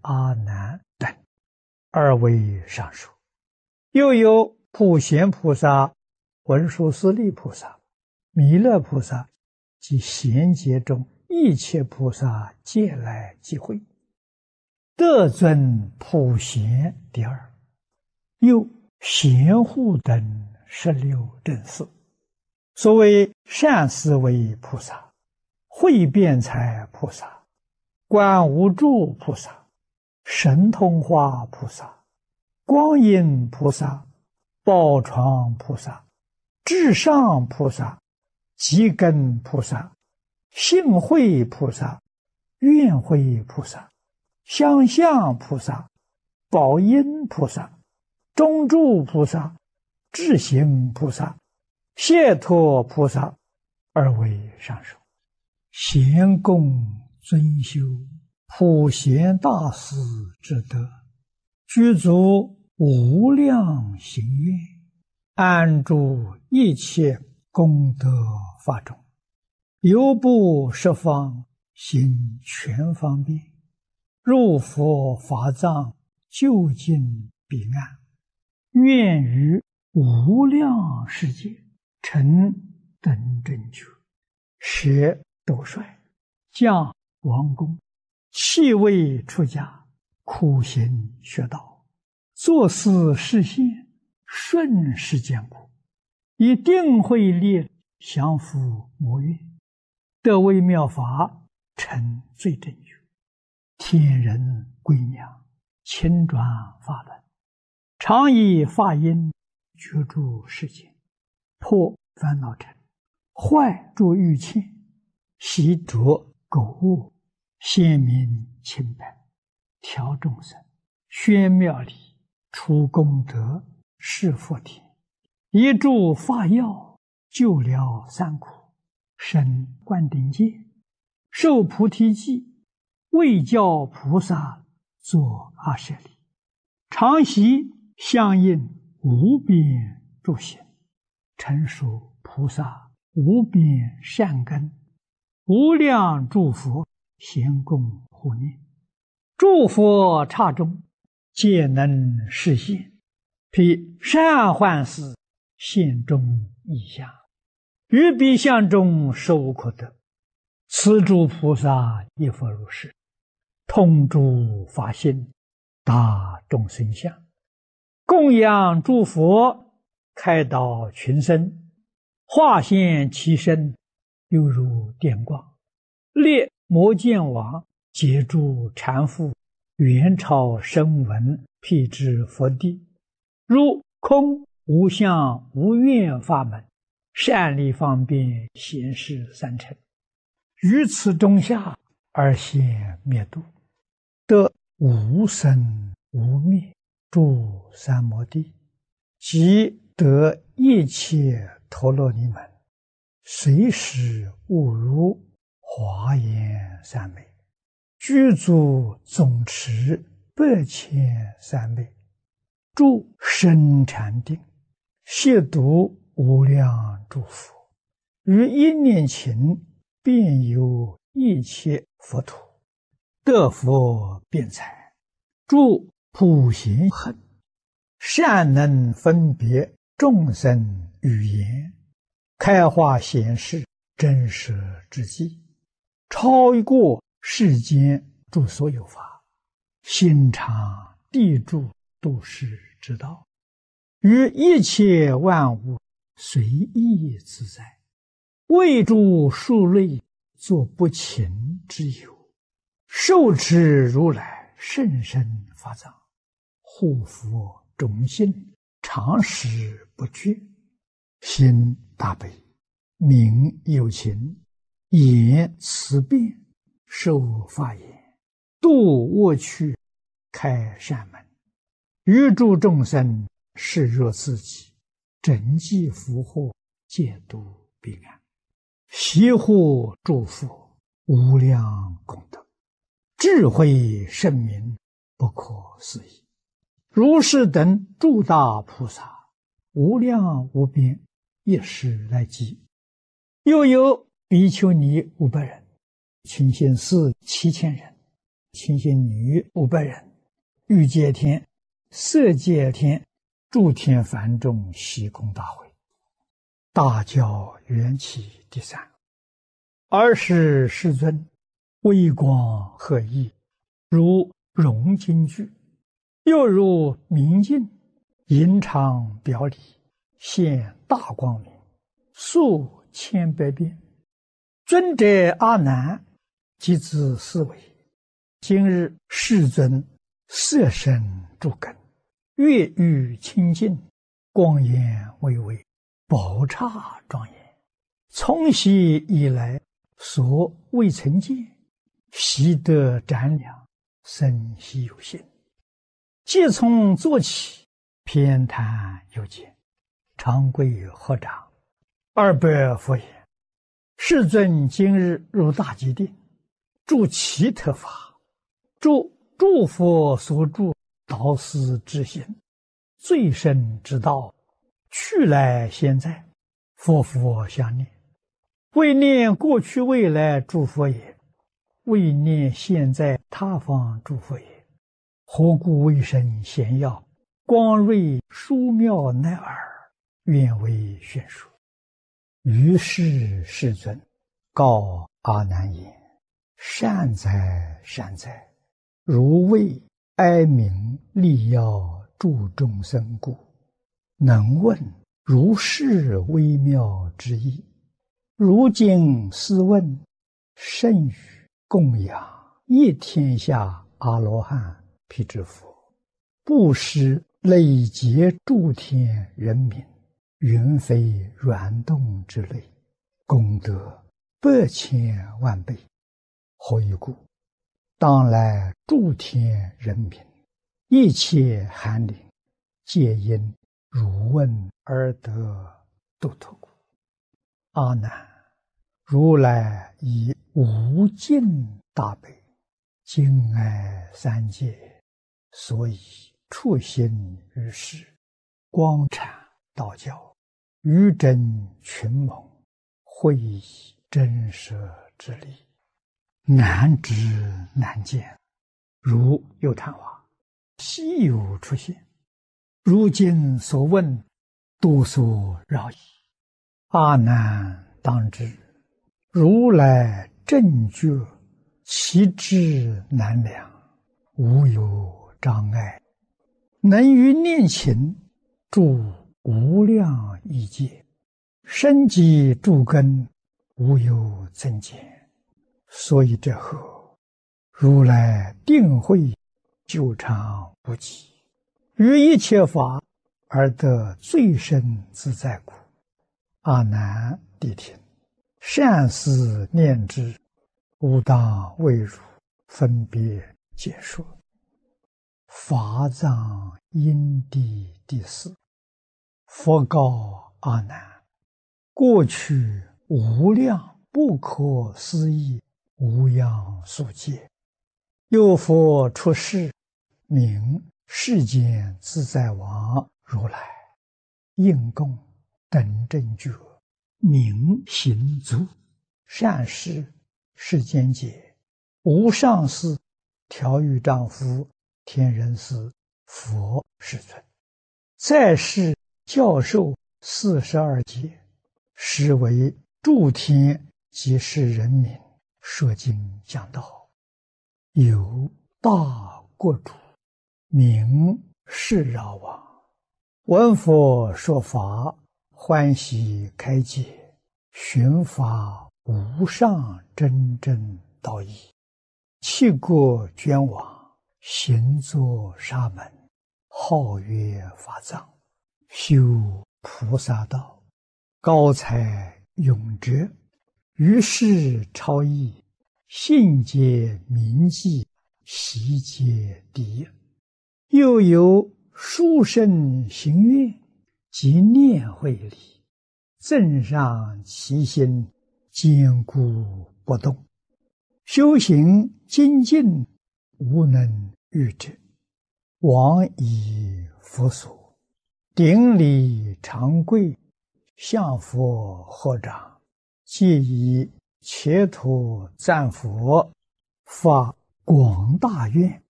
阿难等二位上首，又有普贤菩萨、文殊师利菩萨、弥勒菩萨及贤劫中一切菩萨皆来集会，得尊普贤第二。又贤护等16正士，所谓善思维菩萨、慧辩才菩萨、观无住菩萨、神通化菩萨、光阴菩萨、宝床菩萨、至上菩萨、积根菩萨、性慧菩萨、愿慧菩萨、相向菩萨、宝音菩萨、中住菩萨、智行菩萨、解脱菩萨二位上首，贤供尊修普贤大士之德，具足无量行愿，安住一切功德法中，犹不十方行全方便，入佛法藏，究竟彼岸，愿于无量世界成等正觉，舍斗率，降王宫，弃位出家，苦行学道，作思示现，顺世间苦，以定慧力降伏魔怨，得微妙法，成最正觉，天人归娘，亲转法轮，常以法音觉住世间，破烦恼尘，坏诸欲嗔，习着苟恶，显明清白，调众生，宣妙理，除功德，示佛田，一助法药，救了三苦，生灌顶戒，受菩提记，为教菩萨作阿舍利，常习相应无边诸行，成熟菩萨无边善根，无量诸佛咸供护念，诸佛刹中皆能示现，披善幻事现中异相，于彼相中受可得。此诸菩萨亦复如是，通诸法性，达众生相，供养诸佛，开导群生，化现其身，犹如电光，列摩见王，截住缠缚，元超声闻，辟支佛地，如空无相无愿法门，善利方便显示三乘，于此中下而现灭度，得无生无灭诸三摩地，即得一切陀罗尼门，随时悟如华严三昧，具足总持8,300昧，住深禅定，亵渎无量诸佛，于一念勤遍游一切佛土，得佛辩才，住普贤行，善能分别众生语言，开化显示真实之际，超过世间诸所有法，心常地住度世之道，于一切万物随意自在，为诸数类作不勤之友，受持如来甚深法藏，护佛种心，常时不绝，心大悲，名有情，言慈辩，受法言，度恶趣，开善门，于诸众生视若自己，整济福祸，戒度彼岸，习护诸佛，无量功德，智慧圣明，不可思议。如是等诸大菩萨，无量无边，一时来集。又有比丘尼500人，清心寺7000人， 清心女500人，欲界天、色界天、诸天梵众悉供大会。大教缘起第3。尔时世尊微光和熠，如融金具，又如明镜，银常表里，现大光明，数千百变。尊者阿难即自思维：今日世尊色身诸根，月欲清净，光颜巍巍，宝刹庄严，从昔以来所未曾见，悉得瞻量，生悉有信。即从坐起，偏袒右肩，长跪合掌，200佛言：世尊今日入大吉定，住其特法，诸佛所住导师之心，最深之道，去来现在，佛佛相念，为念过去未来诸佛也，为念现在他方诸佛也。何故为生显耀，光瑞殊妙乃尔，愿为宣说。于是世尊告阿难言：善哉善哉，如为哀鸣利要助众生故，能问如是微妙之意。如今斯问，甚于供养一天下阿罗汉辟支佛，布施累劫诸天人民，云非软动之类，功德100千万倍。何以故？当来诸天人民，一切寒灵，皆因汝问而得度脱故。阿难，如来以无尽大悲，敬爱三界，所以处心于世，光阐道教，于真群蒙，会以真实之理，难知难见，如有昙花，稀有出现。如今所问，多所扰矣。阿难当知，如来正觉，其智难量，无有障碍，能于念勤，住无量亿界，深积诸根，无有增减。所以这后，如来定慧久长不极，于一切法而得最深自在故。阿难谛听，善思念之，吾当为汝分别解说。法藏因地第4。佛告阿难：过去无量不可思议无量数劫，有佛出世，名世间自在王如来，应供等正觉，名行足，善事世间解，无上士、调御丈夫、天人师、佛世尊，在世教授42劫，实为诸天及世人民说经讲道。有大国主，名释饶王，闻佛说法，欢喜开解，寻发无上真正道义，弃国捐往，行作沙门，号曰法藏，修菩萨道，高才永哲，于是超逸，信解铭记，习皆第一。又有殊胜行愿及念慧力，正上其心，坚固不动，修行精进，无能御之。往以佛所，顶礼长跪，向佛合掌，皆以切土赞佛，发广大愿，